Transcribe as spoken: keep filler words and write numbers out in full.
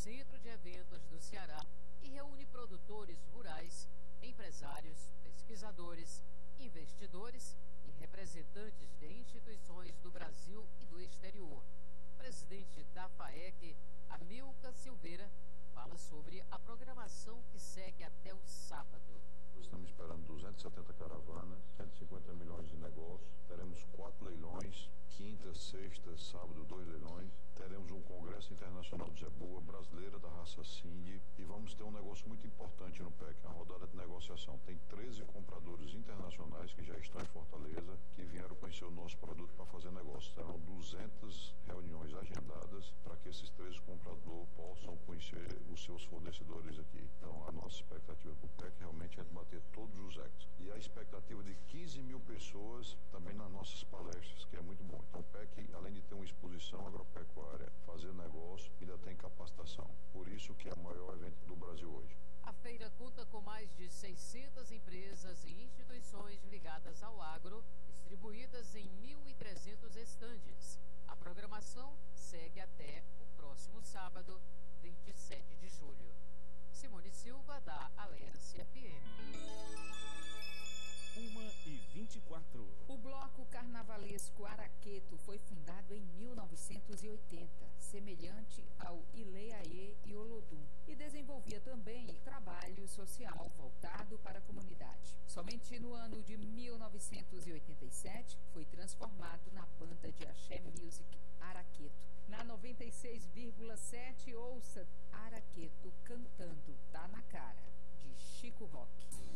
Centro de Eventos do Ceará e reúne produtores rurais, empresários, pesquisadores, investidores e representantes de instituições do Brasil e do exterior. O presidente da FAEC, Amilcar Silveira, fala sobre a programação que segue até o sábado. Estamos esperando duzentas e setenta caravanas, cento e cinquenta milhões de negócios, teremos quatro leilões, quinta, sexta, sábado, dois leilões, teremos um congresso internacional de Zebua, brasileira da raça Sindhi, e vamos ter um negócio muito importante no P E C, a rodada de negociação. Tem treze compradores internacionais que já estão em Fortaleza, que vieram conhecer o nosso produto para fazer negócio. Serão duzentas reuniões agendadas para que esses treze compradores possam conhecer os seus fornecedores aqui. Então, a nossa expectativa para o P E C realmente é de bater todos os recordes. E a expectativa de quinze mil pessoas também nas nossas palestras, que é muito bom. Então, o P E C, além de ter uma exposição agropecuária, fazer negócio, ainda tem capacitação. Por isso que é o maior evento do Brasil hoje. A feira conta com mais de seiscentas empresas e instituições ligadas ao agro, distribuídas em mil e trezentos estandes. A programação segue até o próximo sábado, vinte e sete de julho. Simone Silva, da Aliança F M. uma e vinte e quatro. O bloco carnavalesco Araqueto foi fundado em mil novecentos e oitenta, semelhante ao Ileaê e Olodum, e desenvolvia também trabalho social voltado para a comunidade. Somente no ano de mil novecentos e oitenta e sete foi transformado na banda de axé music Araqueto. Na noventa e seis vírgula sete, ouça Araqueto cantando Tá na Cara, de Chico Rock.